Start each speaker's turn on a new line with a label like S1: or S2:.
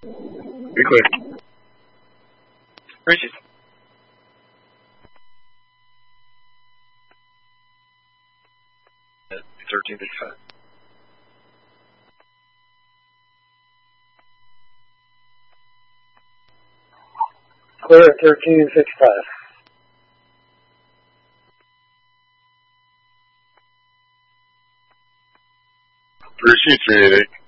S1: Be clear.
S2: Richard. At 13:55.
S3: Clear at 13:55.
S1: Bruce, 388.